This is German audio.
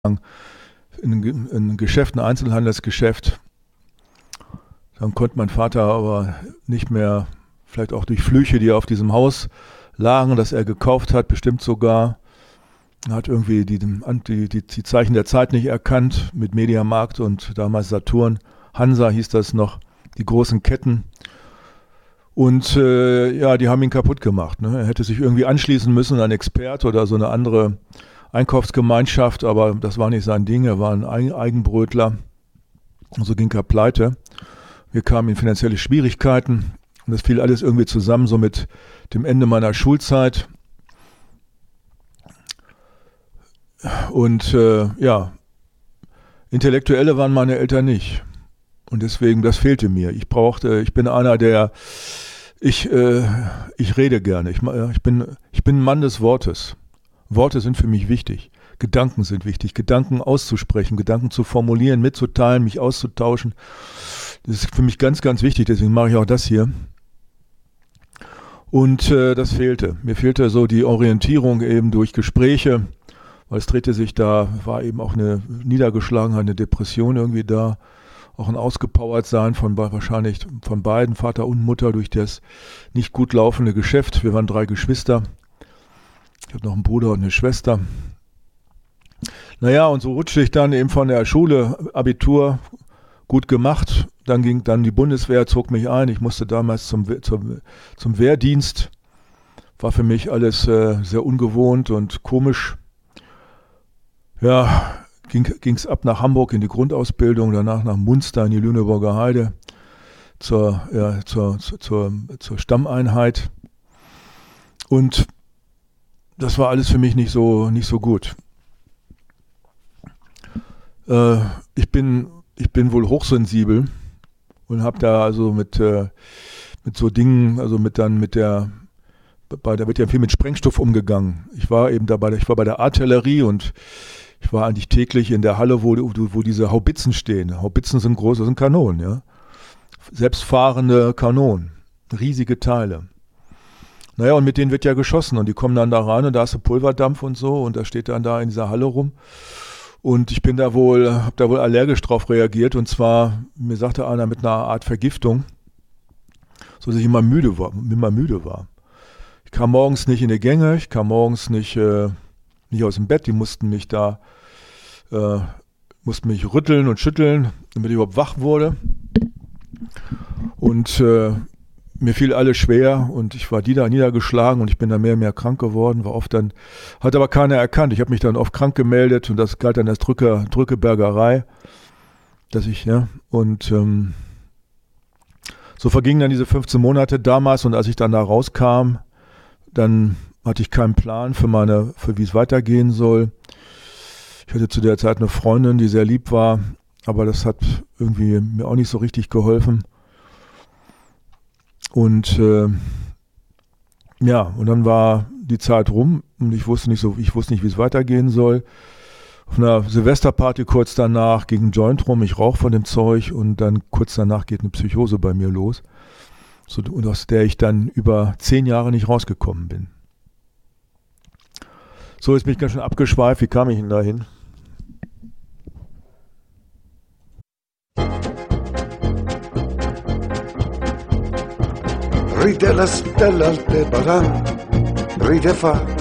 in ein Geschäft, ein Einzelhandelsgeschäft. Dann konnte mein Vater aber nicht mehr, vielleicht auch durch Flüche, die auf diesem Haus lagen, das er gekauft hat, bestimmt sogar, hat irgendwie die Zeichen der Zeit nicht erkannt mit Mediamarkt und damals Saturn. Hansa hieß das noch, die großen Ketten. Und ja, die haben ihn kaputt gemacht. Ne? Er hätte sich irgendwie anschließen müssen, ein Expert oder so eine andere Einkaufsgemeinschaft, aber das war nicht sein Ding. Er war ein Eigenbrötler. Und so ging er pleite. Wir kamen in finanzielle Schwierigkeiten. Und das fiel alles irgendwie zusammen, so mit dem Ende meiner Schulzeit. Und ja, Intellektuelle waren meine Eltern nicht. Und deswegen, das fehlte mir. Ich bin einer, ich rede gerne. Ich bin ein Mann des Wortes. Worte sind für mich wichtig. Gedanken sind wichtig. Gedanken auszusprechen, Gedanken zu formulieren, mitzuteilen, mich auszutauschen. Das ist für mich ganz, ganz wichtig. Deswegen mache ich auch das hier. Und das fehlte. Mir fehlte so die Orientierung eben durch Gespräche, weil es drehte sich da, war eben auch eine Niedergeschlagenheit, eine Depression irgendwie da. Auch ein Ausgepowertsein wahrscheinlich von beiden, Vater und Mutter, durch das nicht gut laufende Geschäft. Wir waren 3 Geschwister. Ich habe noch einen Bruder und eine Schwester. Naja, und so rutschte ich dann eben von der Schule, Abitur, gut gemacht. Dann ging die Bundeswehr, zog mich ein. Ich musste damals zum Wehrdienst. War für mich alles sehr ungewohnt und komisch. Ja, ging es ab nach Hamburg in die Grundausbildung, danach nach Munster in die Lüneburger Heide zur Stammeinheit. Und das war alles für mich nicht so gut. Ich bin wohl hochsensibel und habe da also mit so Dingen, also da wird ja viel mit Sprengstoff umgegangen. Ich war bei der Artillerie und ich war eigentlich täglich in der Halle, wo diese Haubitzen stehen. Haubitzen sind groß, das sind Kanonen, ja. Selbstfahrende Kanonen, riesige Teile. Naja, und mit denen wird ja geschossen und die kommen dann da rein und da ist Pulverdampf und so und da steht dann da in dieser Halle rum. Und ich habe da wohl allergisch drauf reagiert und zwar, mir sagte einer mit einer Art Vergiftung, so dass ich immer müde war. Ich kam morgens nicht in die Gänge, ich kam morgens nicht aus dem Bett, die mussten mich rütteln und schütteln, damit ich überhaupt wach wurde. Und mir fiel alles schwer und ich war niedergeschlagen und ich bin dann mehr und mehr krank geworden, hat aber keiner erkannt. Ich habe mich dann oft krank gemeldet und das galt dann als Drückebergerei, so vergingen dann diese 15 Monate damals und als ich dann da rauskam, dann hatte ich keinen Plan für wie es weitergehen soll. Ich hatte zu der Zeit eine Freundin, die sehr lieb war, aber das hat irgendwie mir auch nicht so richtig geholfen. Und ja, und dann war die Zeit rum und ich wusste nicht, wie es weitergehen soll. Auf einer Silvesterparty kurz danach ging ein Joint rum, ich rauche von dem Zeug und dann kurz danach geht eine Psychose bei mir los, und aus der ich dann über 10 Jahre nicht rausgekommen bin. So, jetzt bin ich ganz schön abgeschweift. Wie kam ich denn dahin? Ride la stella al Teheran, ride fa